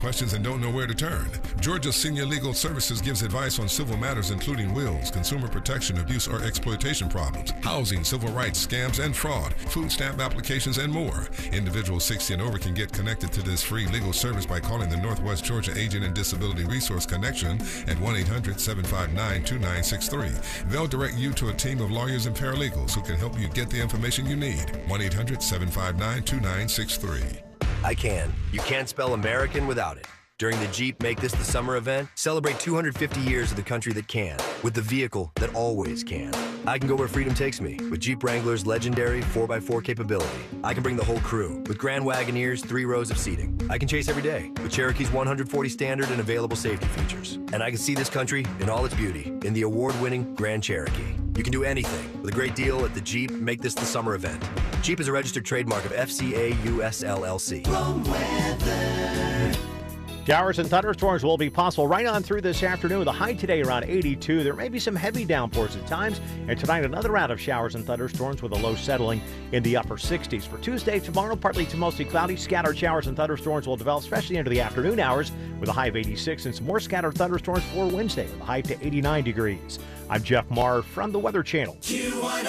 questions and don't know where to turn? Georgia Senior Legal Services gives advice on civil matters including wills, consumer protection, abuse or exploitation problems, housing, civil rights, scams and fraud, food stamp applications, and more. Individuals 60 and over can get connected to this free legal service by calling the Northwest Georgia Aging and Disability Resource Connection at 1-800-759-2963. They'll direct you to a team of lawyers and paralegals who can help you get the information you need. 1-800-759-2963. I can. You can't spell American without it. During the Jeep Make This the Summer event, celebrate 250 years of the country that can, with the vehicle that always can. I can go where freedom takes me, with Jeep Wrangler's legendary 4x4 capability. I can bring the whole crew, with Grand Wagoneer's 3 rows of seating. I can chase every day, with Cherokee's 140 standard and available safety features. And I can see this country in all its beauty, in the award-winning Grand Cherokee. You can do anything with a great deal at the Jeep Make This the Summer event. Jeep is a registered trademark of FCA US LLC. Showers and thunderstorms will be possible right on through this afternoon. The high today around 82. There may be some heavy downpours at times. And tonight, another round of showers and thunderstorms with a low settling in the upper 60s. For Tuesday, tomorrow, partly to mostly cloudy. Scattered showers and thunderstorms will develop, especially into the afternoon hours, with a high of 86. And some more scattered thunderstorms for Wednesday with a high to 89 degrees. I'm Jeff Marr from the Weather Channel.